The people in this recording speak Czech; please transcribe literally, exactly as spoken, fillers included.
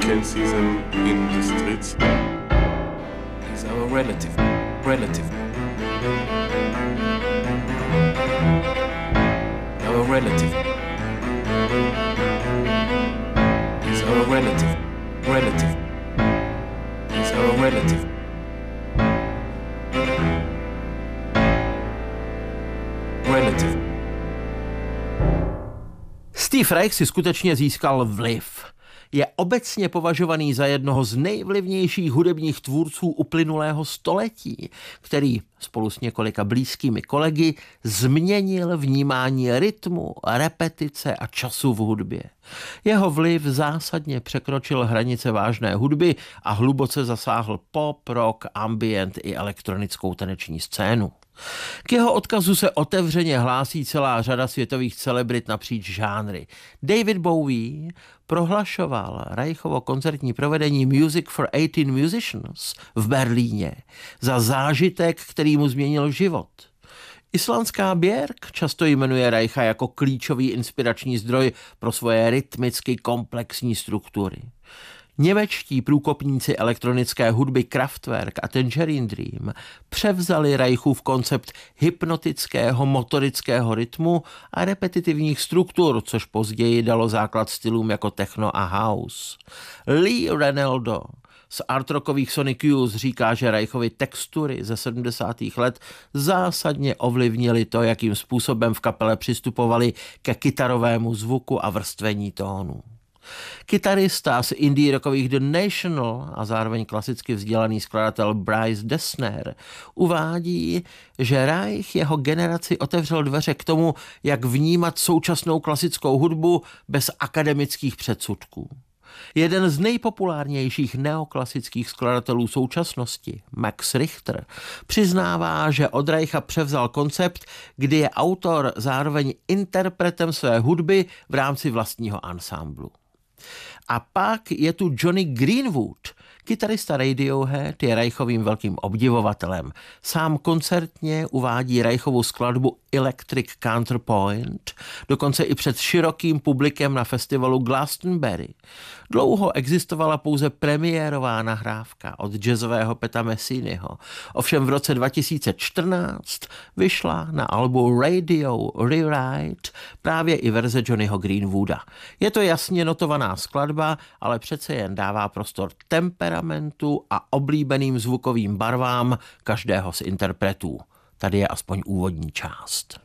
can see them in the streets. He's our relative. Relative. Our relative. He's our relative. Relative. He's our relative. Relative. Steve Reich si skutečně získal vliv. Je obecně považovaný za jednoho z nejvlivnějších hudebních tvůrců uplynulého století, který spolu s několika blízkými kolegy změnil vnímání rytmu, repetice a času v hudbě. Jeho vliv zásadně překročil hranice vážné hudby a hluboce zasáhl pop, rock, ambient i elektronickou taneční scénu. K jeho odkazu se otevřeně hlásí celá řada světových celebrit napříč žánry. David Bowie prohlašoval Reichovo koncertní provedení Music for eighteen Musicians v Berlíně za zážitek, který mu změnil život. Islandská Björk často jmenuje Reicha jako klíčový inspirační zdroj pro svoje rytmicky komplexní struktury. Němečtí průkopníci elektronické hudby Kraftwerk a Tangerine Dream převzali Reichův koncept hypnotického motorického rytmu a repetitivních struktur, což později dalo základ stylům jako techno a house. Lee Ranaldo z artrockových Sonic Youth říká, že Reichovi textury ze sedmdesátých let zásadně ovlivnily to, jakým způsobem v kapele přistupovali ke kytarovému zvuku a vrstvení tónů. Kytarista z indie rockových The National a zároveň klasicky vzdělaný skladatel Bryce Dessner uvádí, že Reich jeho generaci otevřel dveře k tomu, jak vnímat současnou klasickou hudbu bez akademických předsudků. Jeden z nejpopulárnějších neoklasických skladatelů současnosti, Max Richter, přiznává, že od Reicha převzal koncept, kdy je autor zároveň interpretem své hudby v rámci vlastního ansámblu. A pak je tu Johnny Greenwood. Kytarista Radiohead je Reichovým velkým obdivovatelem. Sám koncertně uvádí Reichovu skladbu Electric Counterpoint, dokonce i před širokým publikem na festivalu Glastonbury. Dlouho existovala pouze premiérová nahrávka od jazzového Peta Messinyho. Ovšem v roce dva tisíce čtrnáct vyšla na albu Radio Rewrite právě i verze Johnnyho Greenwooda. Je to jasně notovaná skladba, ale přece jen dává prostor temperamentu a oblíbeným zvukovým barvám každého z interpretů. Tady je aspoň úvodní část.